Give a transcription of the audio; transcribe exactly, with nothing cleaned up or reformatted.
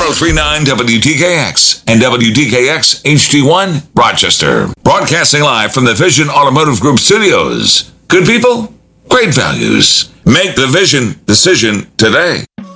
ten thirty-nine W D K X and W D K X H D one, Rochester. Broadcasting live from the Vision Automotive Group studios. Good people, great values. Make the Vision decision today.